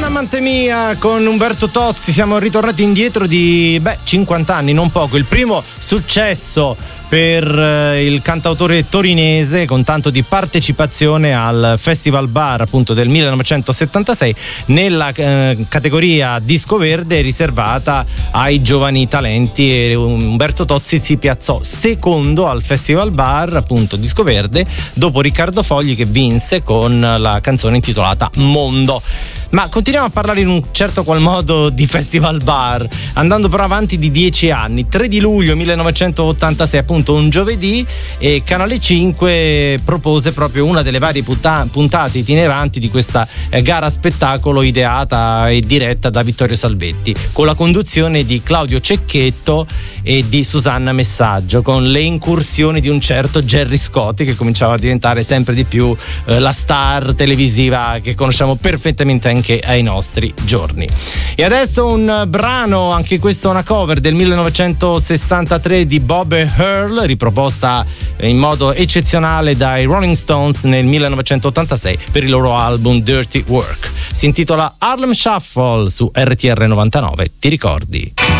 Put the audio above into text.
Amante mia con Umberto Tozzi, siamo ritornati indietro di 50 anni, non poco. Il primo successo per il cantautore torinese, con tanto di partecipazione al Festival Bar appunto del 1976 nella categoria disco verde riservata ai giovani talenti, e Umberto Tozzi si piazzò secondo al Festival Bar appunto disco verde dopo Riccardo Fogli, che vinse con la canzone intitolata Mondo. Ma continuiamo a parlare in un certo qual modo di Festival Bar, andando però avanti di 10 anni. 3 di luglio 1986, appunto un giovedì, e Canale 5 propose proprio una delle varie puntate itineranti di questa gara spettacolo ideata e diretta da Vittorio Salvetti, con la conduzione di Claudio Cecchetto e di Susanna Messaggio, con le incursioni di un certo Gerry Scotti, che cominciava a diventare sempre di più la star televisiva che conosciamo perfettamente anche ai nostri giorni. E adesso un brano, anche questo una cover del 1963 di Bob e Earl, riproposta in modo eccezionale dai Rolling Stones nel 1986 per il loro album Dirty Work. Si intitola Harlem Shuffle su RTR 99. Ti ricordi?